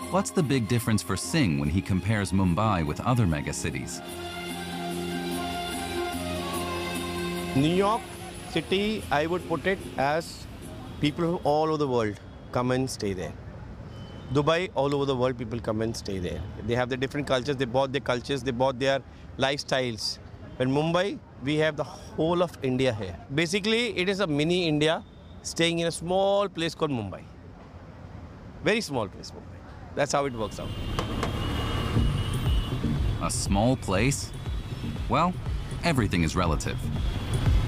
What's the big difference for Singh when he compares Mumbai with other megacities? New York City, I would put it as people from all over the world come and stay there. Dubai, all over the world, people come and stay there. They have the different cultures, they bought their cultures, they bought their lifestyles. But Mumbai, we have the whole of India here. Basically, it is a mini India staying in a small place called Mumbai. Very small place, Mumbai. That's how it works out. A small place? Well, everything is relative.